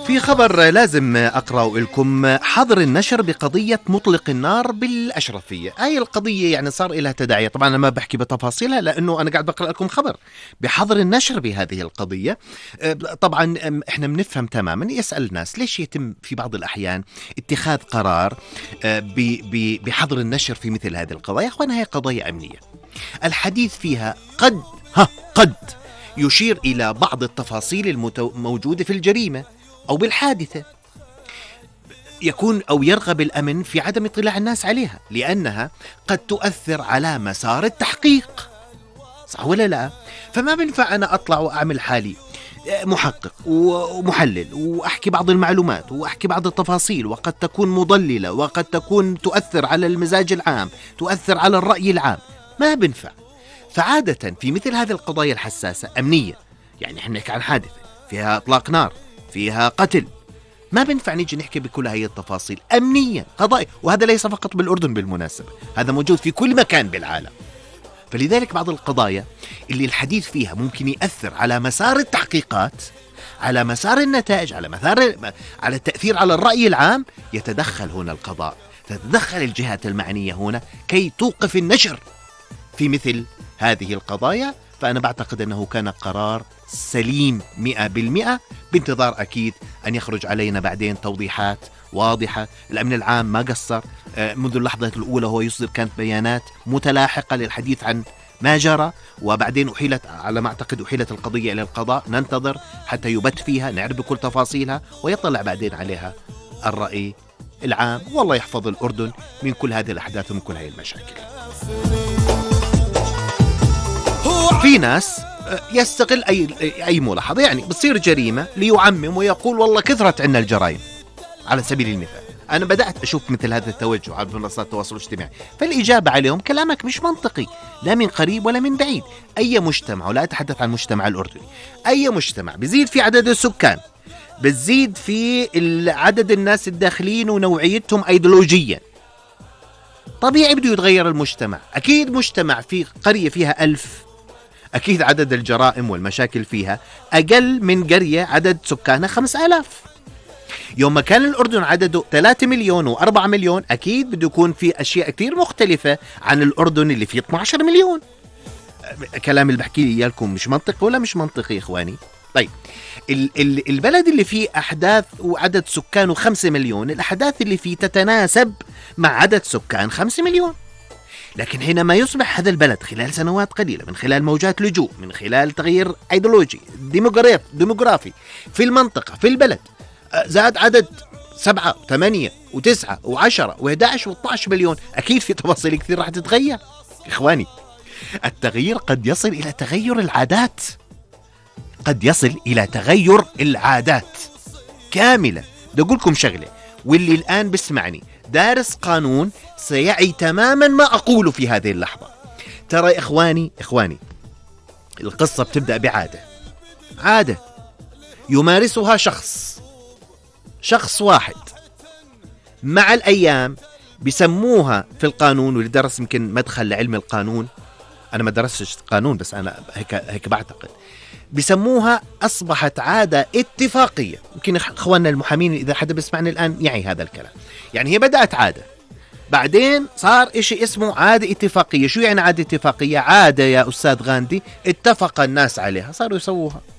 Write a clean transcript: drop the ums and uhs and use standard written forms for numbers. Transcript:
في خبر لازم أقرأه لكم، حظر النشر بقضية مطلق النار بالأشرفية. هاي القضية يعني صار لها تداعي، طبعا أنا ما بحكي بتفاصيلها لأنه أنا قاعد بقرأ لكم خبر بحظر النشر بهذه القضية. طبعا إحنا بنفهم تماما، يسأل الناس ليش يتم في بعض الأحيان اتخاذ قرار بحظر النشر في مثل هذه القضايا. أخوانا، هي قضايا أمنية، الحديث فيها قد يشير إلى بعض التفاصيل الموجودة في الجريمة أو بالحادثة، يكون أو يرغب الأمن في عدم اطلاع الناس عليها لأنها قد تؤثر على مسار التحقيق، صح ولا لا؟ فما بنفع أنا أطلع وأعمل حالي محقق ومحلل وأحكي بعض المعلومات وأحكي بعض التفاصيل وقد تكون مضللة وقد تكون تؤثر على المزاج العام، تؤثر على الرأي العام، ما بنفع. فعادة في مثل هذه القضايا الحساسة أمنية، يعني احنا نحكي عن حادثة فيها إطلاق نار، فيها قتل، ما بنفع نيجي نحكي بكل هاي التفاصيل أمنية قضايا. وهذا ليس فقط بالأردن بالمناسبة، هذا موجود في كل مكان بالعالم. فلذلك بعض القضايا اللي الحديث فيها ممكن يأثر على مسار التحقيقات، على مسار النتائج، على التأثير على الرأي العام، يتدخل هنا القضاء، تتدخل الجهات المعنية هنا كي توقف النشر في مثل هذه القضايا. فأنا بعتقد أنه كان قرار سليم 100%، بانتظار أكيد أن يخرج علينا بعدين توضيحات واضحة. الأمن العام ما قصر منذ اللحظة الأولى، هو يصدر كانت بيانات متلاحقة للحديث عن ما جرى، وبعدين أحيلت على ما أعتقد أحيلت القضية إلى القضاء. ننتظر حتى يبت فيها، نعرف بكل تفاصيلها ويطلع بعدين عليها الرأي العام، والله يحفظ الأردن من كل هذه الأحداث ومن كل هذه المشاكل. في ناس يستغل أي ملاحظة، يعني بتصير جريمة ليعمم ويقول والله كثرت عنا الجرائم. على سبيل المثال أنا بدأت أشوف مثل هذا التوجه على منصات التواصل الاجتماعي، فالإجابة عليهم كلامك مش منطقي لا من قريب ولا من بعيد. أي مجتمع، ولا أتحدث عن المجتمع الأردني، أي مجتمع بزيد في عدد السكان، بتزيد في عدد الناس الداخلين ونوعيتهم أيديولوجيا، طبيعي بده يتغير المجتمع. أكيد مجتمع في قرية فيها 1000، أكيد عدد الجرائم والمشاكل فيها أقل من قرية عدد سكانها 5000. يوم ما كان الأردن عدده 3 مليون و4 مليون، أكيد بده يكون في أشياء كتير مختلفة عن الأردن اللي فيه 12 مليون. كلام اللي بحكي لي إياكم مش منطقي ولا مش منطقي إخواني؟ طيب البلد اللي فيه أحداث وعدد سكانه 5 مليون، الأحداث اللي فيه تتناسب مع عدد سكان 5 مليون. لكن حينما يصبح هذا البلد خلال سنوات قليلة من خلال موجات لجوء، من خلال تغيير أيديولوجي ديموغرافي في المنطقة في البلد، زاد عدد 7 و8 و9 و10 و11 و12 مليون، أكيد في تفاصيل كثير راح تتغير. إخواني، التغيير قد يصل إلى تغير العادات، قد يصل إلى تغير العادات كاملة. بدي أقول لكم شغلة، واللي الآن بسمعني دارس قانون سيعي تماما ما أقوله في هذه اللحظة. ترى إخواني القصة بتبدأ عادة يمارسها شخص واحد، مع الأيام بسموها في القانون، واللي درس يمكن مدخل لعلم القانون، أنا ما درستش قانون بس أنا هيك بعتقد، بسموها أصبحت عادة اتفاقية. يمكن إخواننا المحامين إذا حدا بيسمعني الآن يعي هذا الكلام. يعني هي بدأت عادة، بعدين صار إشي اسمه عادة اتفاقية. شو يعني عادة اتفاقية؟ عادة يا أستاذ غاندي اتفق الناس عليها، صاروا يسووها.